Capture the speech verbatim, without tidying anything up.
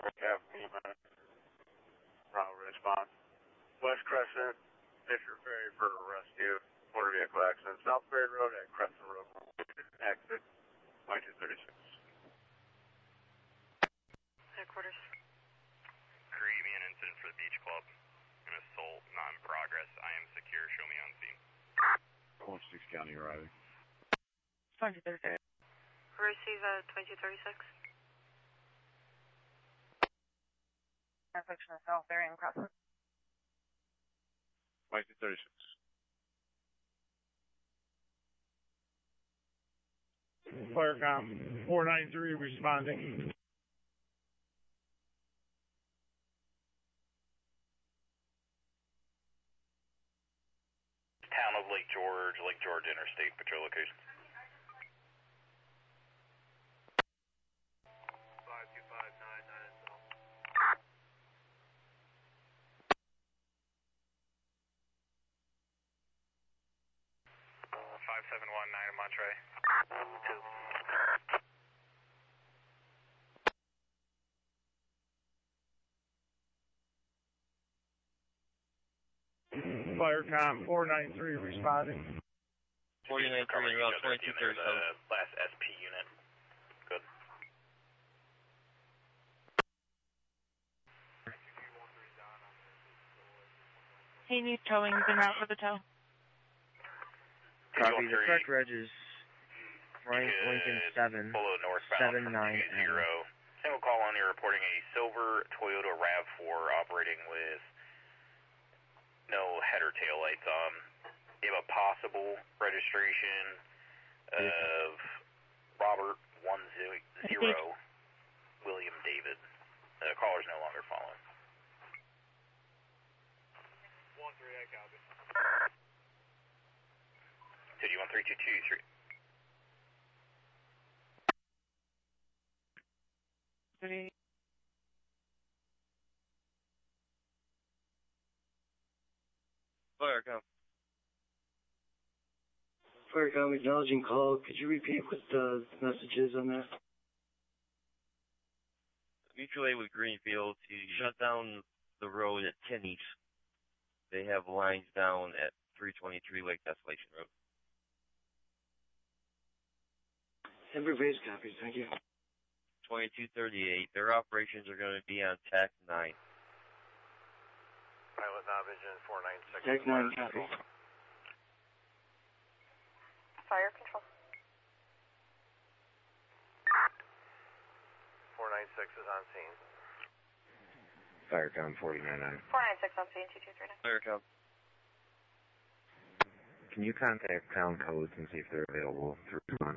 Cap Lima, Bravo response. West Crescent, Fisher Ferry for rescue, motor vehicle accident. South Ferry Road at Crescent Road, exit, twenty-two thirty-six. Headquarters. Create me an incident for the Beach Club. An assault not in progress. I am secure. Show me on scene. Orange Six County arriving. twenty-two thirty-six. Receive uh, twenty-two thirty-six. Intersection of South Ferry and Crescent. twenty-two thirty-six. Firecom four nine three responding. Town of Lake George, Lake George Interstate Patrol locations. five two five nine nine S L. five seven one nine in Monterey. Two. Firecom four nine three responding. forty-nine three around twenty-two thirty-seven. Last S P unit. Good. He needs towing. He's en route for the tow. Copy. The correct reg is Frank Lincoln seven seven nine zero. Single call on, you're reporting a silver Toyota RAV four operating with no head or tail lights on. You have a possible registration of Robert one zero William David. The caller's no longer following. One three, I copy. City one three two two three. City. Firecom. Firecom acknowledging call. Could you repeat what the message is on that? Mutual aid with Greenfield to shut down the road at ten East. They have lines down at three twenty-three Lake Desolation Road. Every base copies, thank you. twenty-two thirty-eight. Their operations are going to be on T A C nine. Pilot Navision four nine six. T A C nine copy. Fire control. four nine six is on scene. Firecom forty-nine nine. four nine six on scene, two two three nine. Firecom. Can you contact town codes and see if they're available through